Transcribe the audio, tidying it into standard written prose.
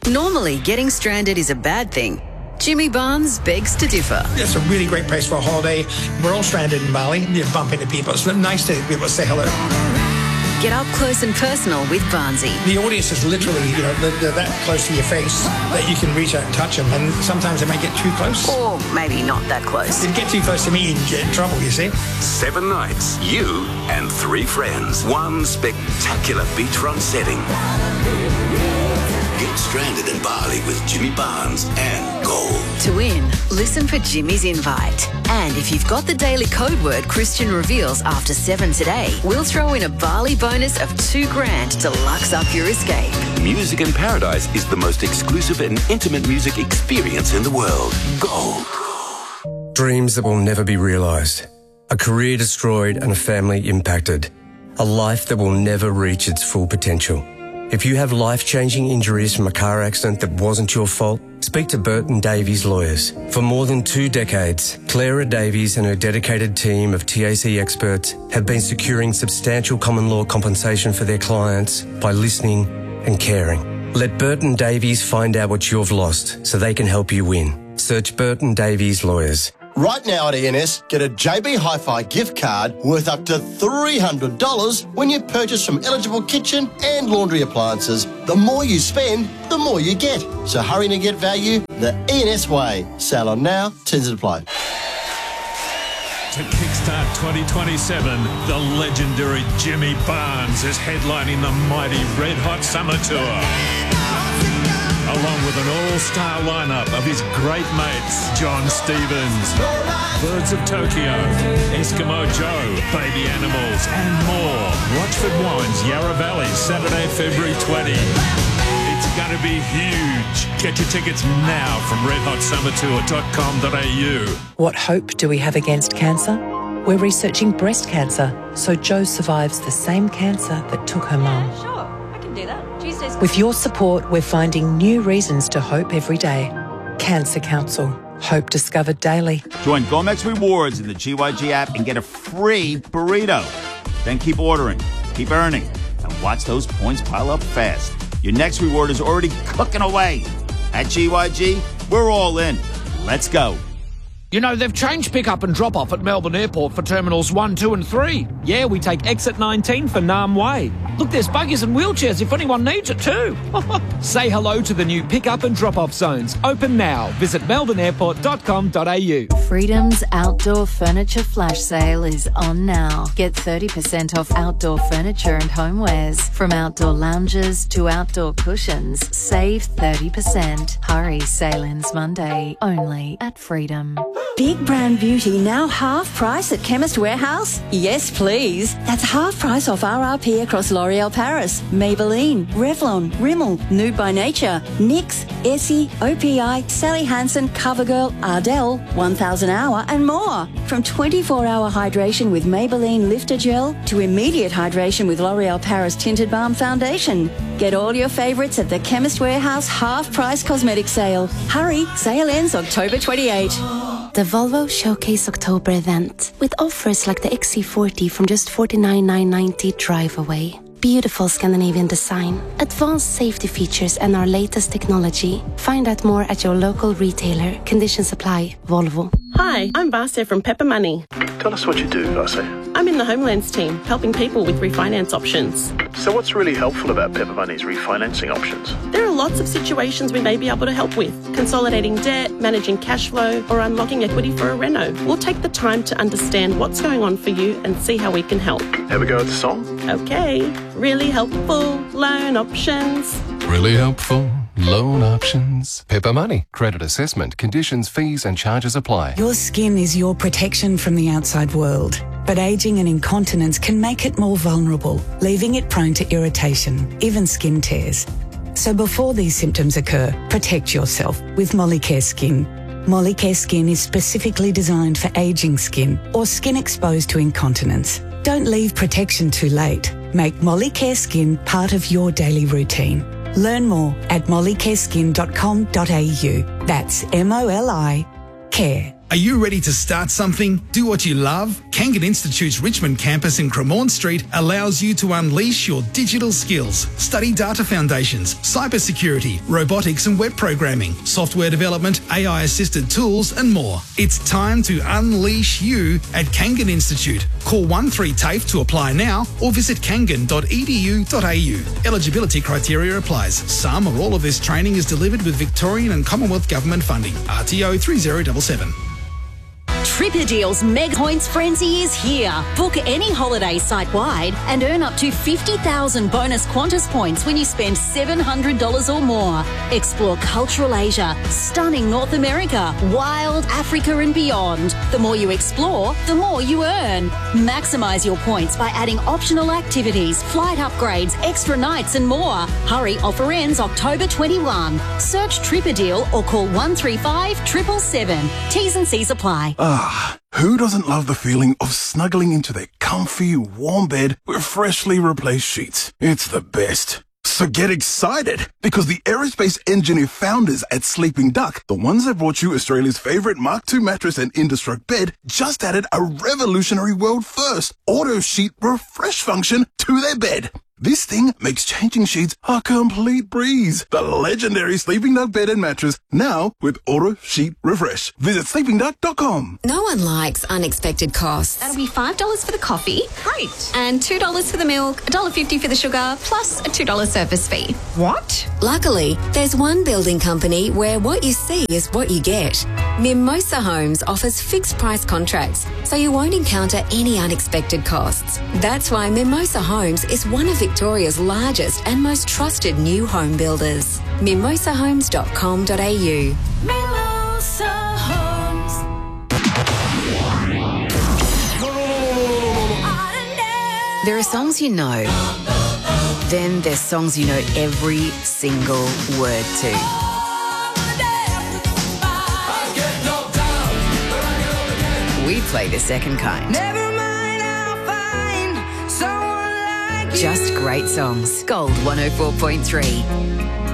Normally, getting stranded is a bad thing. Jimmy Barnes begs to differ. It's a really great place for a holiday. We're all stranded in Bali. You bump into people. It's nice to be able to say hello. Get up close and personal with Barnesy. The audience is literally, they're that close to your face that you can reach out and touch them. And sometimes they might get too close. Or maybe not that close. If you get too close to me, you can get in trouble, you see. 7 nights, you and 3 friends. One spectacular beachfront setting. Get stranded in Bali with Jimmy Barnes and Gold. To win, listen for Jimmy's invite. And if you've got the daily code word Christian reveals after 7 today, we'll throw in a Bali bonus of $2,000 to lux up your escape. Music in Paradise is the most exclusive and intimate music experience in the world. Gold. Dreams that will never be realised. A career destroyed and a family impacted. A life that will never reach its full potential. If you have life-changing injuries from a car accident that wasn't your fault, speak to Burton Davies Lawyers. For more than 2 decades, Clara Davies and her dedicated team of TAC experts have been securing substantial common law compensation for their clients by listening and caring. Let Burton Davies find out what you've lost so they can help you win. Search Burton Davies Lawyers. Right now at ENS, get a JB Hi-Fi gift card worth up to $300 when you purchase from eligible kitchen and laundry appliances. The more you spend, the more you get. So hurry to get value the ENS way. Sale on now, terms apply. To kickstart 2027, the legendary Jimmy Barnes is headlining the mighty Red Hot Summer Tour. Along with an all-star lineup of his great mates, John Stevens, Birds of Tokyo, Eskimo Joe, Baby Animals, and more. Rochford Wines, Yarra Valley, Saturday, February 20. It's going to be huge. Get your tickets now from redhotsummertour.com.au. What hope do we have against cancer? We're researching breast cancer, so Jo survives the same cancer that took her mum. Sure, I can do that. Tuesdays. With your support, we're finding new reasons to hope every day. Cancer Council. Hope discovered daily. Join Gomex Rewards in the GYG app and get a free burrito. Then keep ordering, keep earning, and watch those points pile up fast. Your next reward is already cooking away. At GYG, we're all in. Let's go. You know, they've changed pick-up and drop-off at Melbourne Airport for Terminals 1, 2 and 3. Yeah, we take exit 19 for Nam Way. Look, there's buggies and wheelchairs if anyone needs it too. Say hello to the new pick-up and drop-off zones. Open now. Visit melbourneairport.com.au. Freedom's outdoor furniture flash sale is on now. Get 30% off outdoor furniture and homewares. From outdoor lounges to outdoor cushions, save 30%. Hurry, sale ends Monday, only at Freedom. Big brand beauty now half price at Chemist Warehouse? Yes, please. That's half price off RRP across L'Oreal Paris, Maybelline, Revlon, Rimmel, Nude by Nature, NYX, Essie, OPI, Sally Hansen, CoverGirl, Ardell, 1000 Hour and more. From 24-hour hydration with Maybelline Lifter Gel to immediate hydration with L'Oreal Paris Tinted Balm Foundation. Get all your favourites at the Chemist Warehouse half price cosmetic sale. Hurry, sale ends October 28. The Volvo Showcase October event with offers like the XC40 from just $49,990 drive away. Beautiful Scandinavian design, advanced safety features and our latest technology. Find out more at your local retailer. Conditions apply. Volvo. Hi, I'm Vasya from Pepper Money. Tell us what you do, Vasya. I'm in the Homelands team, helping people with refinance options. So what's really helpful about Pepper Money's refinancing options? There are lots of situations we may be able to help with. Consolidating debt, managing cash flow, or unlocking equity for a reno. We'll take the time to understand what's going on for you and see how we can help. Have a go at the song? Okay. Really helpful loan options. Really helpful loan options. Pepper Money. Credit assessment, conditions, fees and charges apply. Your skin is your protection from the outside world. But ageing and incontinence can make it more vulnerable, leaving it prone to irritation, even skin tears. So before these symptoms occur, protect yourself with Molicare Skin. Molicare Skin is specifically designed for ageing skin or skin exposed to incontinence. Don't leave protection too late. Make Molicare Skin part of your daily routine. Learn more at mollycareskin.com.au. That's MOLI Care. Are you ready to start something? Do what you love? Kangan Institute's Richmond campus in Cremorne Street allows you to unleash your digital skills. Study data foundations, cybersecurity, robotics and web programming, software development, AI-assisted tools and more. It's time to unleash you at Kangan Institute. Call 13TAFE to apply now or visit kangan.edu.au. Eligibility criteria applies. Some or all of this training is delivered with Victorian and Commonwealth Government funding. RTO 3077. TripADeal's Meg Points Frenzy is here. Book any holiday site-wide and earn up to 50,000 bonus Qantas points when you spend $700 or more. Explore cultural Asia, stunning North America, wild Africa and beyond. The more you explore, the more you earn. Maximise your points by adding optional activities, flight upgrades, extra nights and more. Hurry, offer ends October 21. Search TripADeal or call 135 777. T's and C's apply. Who doesn't love the feeling of snuggling into their comfy, warm bed with freshly replaced sheets? It's the best. So get excited, because the aerospace engineer founders at Sleeping Duck, the ones that brought you Australia's favourite Mark II mattress and Indestruct bed, just added a revolutionary world first auto sheet refresh function to their bed. This thing makes changing sheets a complete breeze. The legendary Sleeping Duck bed and mattress, now with Auto Sheet Refresh. Visit sleepingduck.com. No one likes unexpected costs. That'll be $5 for the coffee. Great. And $2 for the milk, $1.50 for the sugar, plus a $2 service fee. What? Luckily, there's one building company where what you see is what you get. Mimosa Homes offers fixed price contracts, so you won't encounter any unexpected costs. That's why Mimosa Homes is one of Victoria's largest and most trusted new home builders. mimosahomes.com.au. Mimosa Homes. There are songs you know. Then there's songs you know every single word to. We play the second kind. Just great songs. Gold 104.3.